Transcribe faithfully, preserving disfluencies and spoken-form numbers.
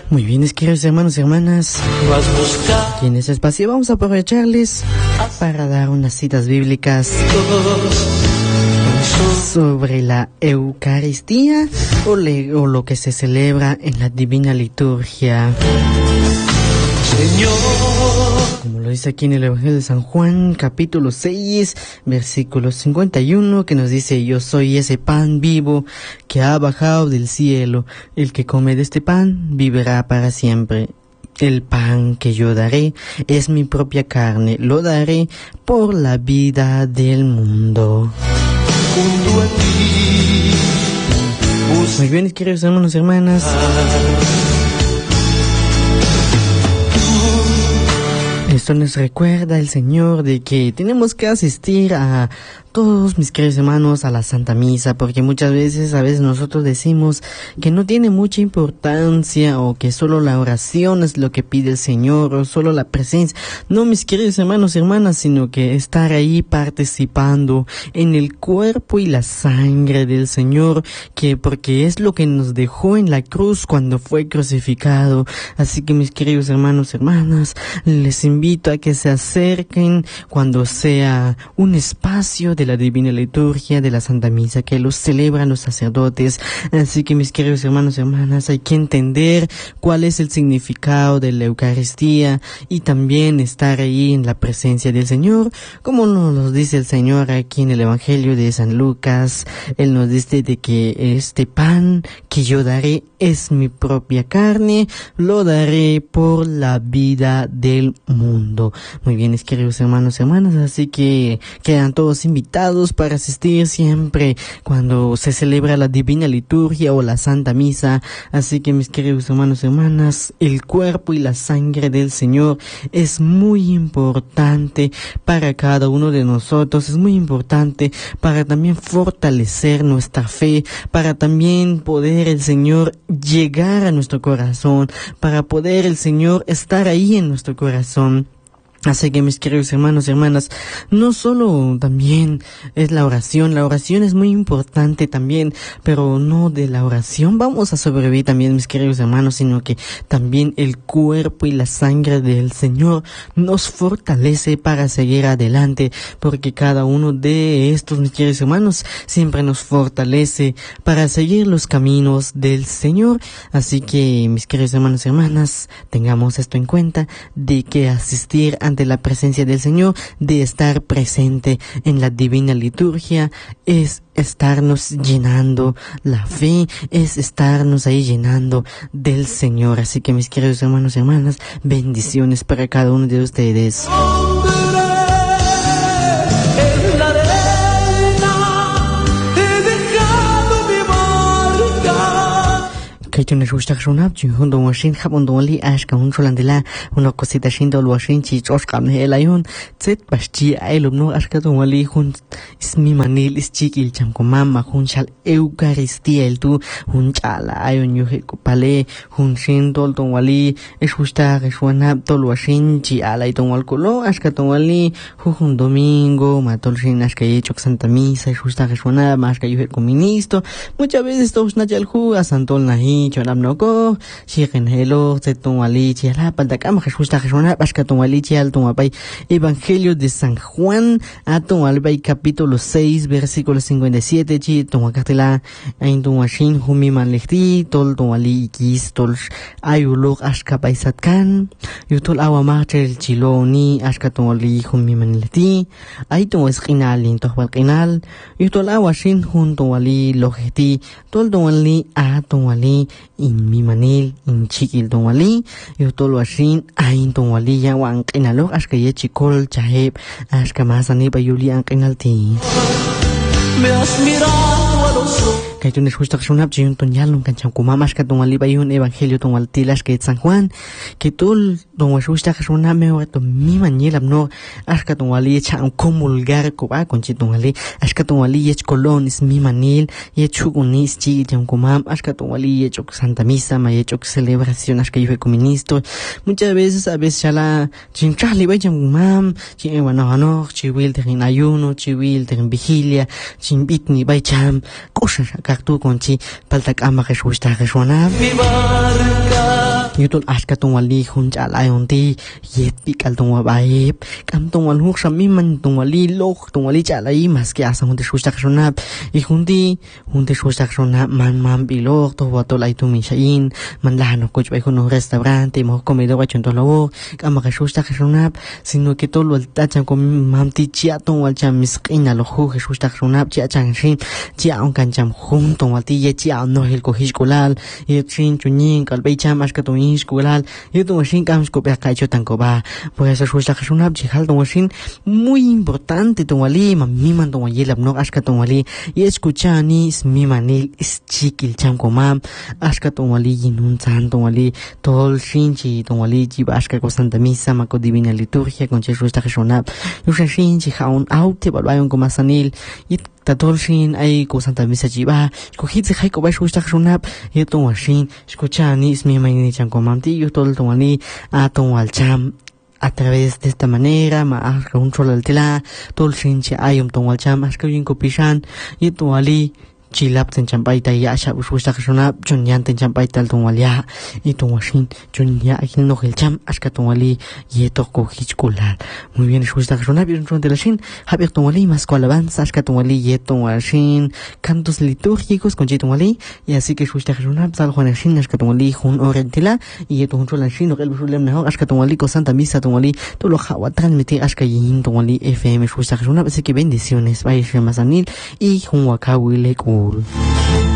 Muy bien, mis queridos hermanos y hermanas, aquí en este espacio vamos a aprovecharles para dar unas citas bíblicas sobre la Eucaristía o, le, o lo que se celebra en la Divina Liturgia. Señor, como lo dice aquí en el Evangelio de San Juan, capítulo seis, versículo cincuenta y uno, que nos dice: yo soy ese pan vivo que ha bajado del cielo. El que come de este pan vivirá para siempre. El pan que yo daré es mi propia carne, lo daré por la vida del mundo. Junto a ti. Muy bien, queridos hermanos y hermanas, esto nos recuerda el Señor de que tenemos que asistir a todos, mis queridos hermanos, a la Santa Misa, porque muchas veces, a veces nosotros decimos que no tiene mucha importancia o que solo la oración es lo que pide el Señor o solo la presencia. No, mis queridos hermanos y hermanas, sino que estar ahí participando en el cuerpo y la sangre del Señor, que porque es lo que nos dejó en la cruz cuando fue crucificado. Así que, mis queridos hermanos y hermanas, les invito a que se acerquen cuando sea un espacio de la Divina Liturgia, de la Santa Misa, que los celebran los sacerdotes. Así que, mis queridos hermanos y hermanas, hay que entender cuál es el significado de la Eucaristía y también estar ahí en la presencia del Señor, como nos lo dice el Señor aquí en el Evangelio de San Lucas. Él nos dice de que este pan que yo daré es mi propia carne, lo daré por la vida del mundo. Muy bien, mis queridos hermanos y hermanas, así que quedan todos invitados para asistir siempre cuando se celebra la Divina Liturgia o la Santa Misa. Así que, mis queridos hermanos y hermanas, el cuerpo y la sangre del Señor es muy importante para cada uno de nosotros, es muy importante para también fortalecer nuestra fe, para también poder el Señor llegar a nuestro corazón, para poder el Señor estar ahí en nuestro corazón. Así que, mis queridos hermanos y hermanas, no solo también es la oración, la oración es muy importante también, pero no de la oración vamos a sobrevivir también, mis queridos hermanos, sino que también el cuerpo y la sangre del Señor nos fortalece para seguir adelante, porque cada uno de estos, mis queridos hermanos, siempre nos fortalece para seguir los caminos del Señor. Así que, mis queridos hermanos y hermanas, tengamos esto en cuenta, de que asistir a ante la presencia del Señor, de estar presente en la Divina Liturgia, es estarnos llenando la fe, es estarnos ahí llenando del Señor. Así que, mis queridos hermanos y hermanas, bendiciones para cada uno de ustedes. Kaytuna shushtak shunab chin hundo washin khabon donli ashka hun sholandela una cosita shindo washin chi choshkam helayun tset pashchi ailumno ashka donli hun ismi manil ischikil chamko mama hun shal Eucaristía el tu hun chala ayun yuhe kopale hun shindol donli eshushtak shunab tol washin chi alay donwal kolo ashka donli hun domingo matol shin ashka yechok Santa Misa eshushtak shunab ashka yuhe koministo. Muchas veces todos nachal hu asantol nahi chonam noko shigen helo zetun wali chiala pandakam Jesús ta Jesús bashkatun wali chial tun wapay Evangelio de San Juan atun walbay capítulo seis versículo cincuenta y siete chi tun wakatila aintun washin humiman lehti tol tun wali ikis tol ayuluk ashka paisatkan yutol awamachel chiloni ashkatun wali humiman lehti aitun wasqinal intoj walqinal yutol awashin juntun wali lojeti tol tun wali atun wali in mi manil in chikil don wali yo tolo ashin ain don wali ya wan qinalo ashka ye chikol chaheb ashka masani bayuli an qinalti me has mirado a los ojos. Kaytunes justo shunab chiyun ton yalun kancham kumamash ka ton wali bayun Evangelio ton waltilash ke San Juan que tul don washusta shunab me wato mi manyelam no ashka ton wali cha comulgar ko ba con chiton wali ashka ton wali yech colon is mi manil yechu unis chi jam kumam ashka ton wali yechu Santa Misa ma yechu celebración ashka yue coministo. Muchas veces a veces chala chinchali bay jam kumam chi bueno no chiwil terin ayuno chiwil terin vigilia chin bitni bay cham kosha kaktu konchi paltak ama Jesús ta Jesús. yutol ashka tungwali hun chalay unti yet pikal tungwa baib kam tungwal huk shami man tungwali lok tungwali chalay mas que asa hunte shushtak shonap y hunti hunte shushtak shonap man man bilok to watol ay tumishain man lahano coach bay kuno restaurante mo comedor wachon tolo kama ka shushtak shonap sino que tolo el tachan com mamti chia tungwal cham misqina lo hu shushtak shonap chia chang shin chia on kan cham hun tungwal ti ye chia no hil ko hishkulal y chin chunin kalbay cham ashka to hishkulal y to shin kam ko pe ka tan ko ba por eso shushtak shonap jihal to shin muy importante tungwali mami man tungwali labno ashka tungwali y escuchani mi manil is chikil cham ko mam ashka tungwali yinun chan tungwali tol shin chi tungwali ji ashka ko santa misa ma ko divina liturgia con shushtak shonap yo shin chi haun aute balbayon ko masanil y tatol shin ay ko santa misa jiba ko hitse hay ko ba shushtak shonap y to shin escuchani is mi manil cham ko mam ti yo tol tungwali a tungwal cham a través de esta manera ma ashka un chol altila tol shin chi ayum tungwal cham ashka yin ko pishan y to ali chilap ten champai ta ya sha ushtak shona chunyan ten champai tal tungwalia y tungwashin chunya akin no hel cham ashka tungwali ye to ko hichkular muy bien ushtak shona bien chon de la shin habir tungwali mas ko alabanza ashka tungwali ye tungwashin cantos litúrgicos con tungwali y así que ushtak shona sal juan shin ashka tungwali hun orientila y ye tun cholan shin el busulem mejor ashka tungwali ko santa misa tungwali to lo hawa transmitir ashka yin tungwali F M ushtak shona así que bendiciones vaya masanil y hun wakawile ko